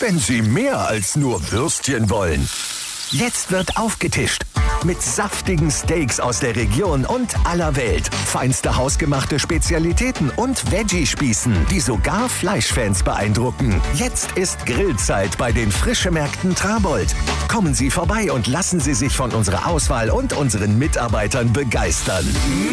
Wenn Sie mehr als nur Würstchen wollen. Jetzt wird aufgetischt. Mit saftigen Steaks aus der Region und aller Welt. Feinste hausgemachte Spezialitäten und Veggie-Spießen, die sogar Fleischfans beeindrucken. Jetzt ist Grillzeit bei den Frischemärkten Trabold. Kommen Sie vorbei und lassen Sie sich von unserer Auswahl und unseren Mitarbeitern begeistern.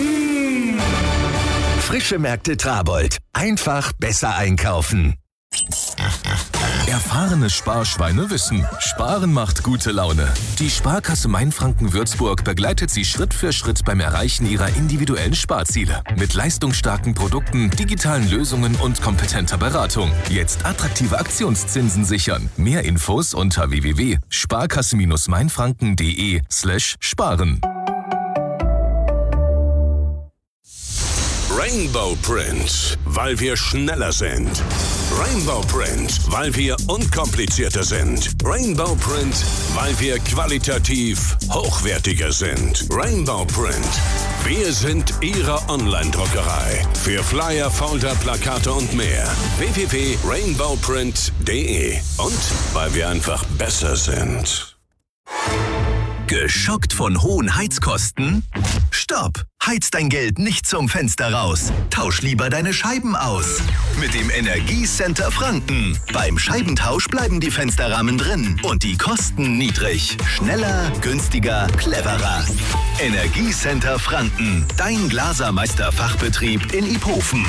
Frischemärkte Trabold. Einfach besser einkaufen. Erfahrene Sparschweine wissen, Sparen macht gute Laune. Die Sparkasse Mainfranken-Würzburg begleitet Sie Schritt für Schritt beim Erreichen Ihrer individuellen Sparziele. Mit leistungsstarken Produkten, digitalen Lösungen und kompetenter Beratung. Jetzt attraktive Aktionszinsen sichern. Mehr Infos unter www.sparkasse-mainfranken.de/sparen. Rainbow Print, weil wir schneller sind. Rainbow Print, weil wir unkomplizierter sind. Rainbow Print, weil wir qualitativ hochwertiger sind. Rainbow Print, wir sind Ihre Online-Druckerei. Für Flyer, Folder, Plakate und mehr. www.rainbowprint.de. Und weil wir einfach besser sind. Geschockt von hohen Heizkosten? Stopp! Heiz dein Geld nicht zum Fenster raus. Tausch lieber deine Scheiben aus. Mit dem Energiecenter Franken. Beim Scheibentausch bleiben die Fensterrahmen drin und die Kosten niedrig. Schneller, günstiger, cleverer. Energiecenter Franken. Dein Glasermeister-Fachbetrieb in Iphofen.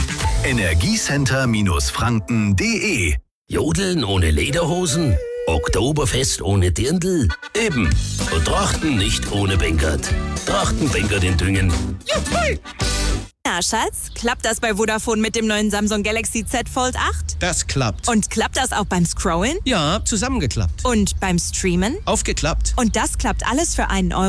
Energiecenter-franken.de. Jodeln ohne Lederhosen? Oktoberfest ohne Dirndl? Eben. Und Trachten nicht ohne Bengert. Trachten-Bengert in Düngen. Juhu! Na, Schatz, klappt das bei Vodafone mit dem neuen Samsung Galaxy Z Fold 8? Das klappt. Und klappt das auch beim Scrollen? Ja, zusammengeklappt. Und beim Streamen? Aufgeklappt. Und das klappt alles für €1.